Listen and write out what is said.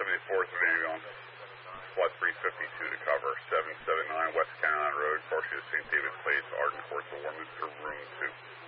74th Avenue on Slot 352 to cover. 779 West Carolina Road, Garcia St. David Place, Arden Courts, Warminster, Room 2.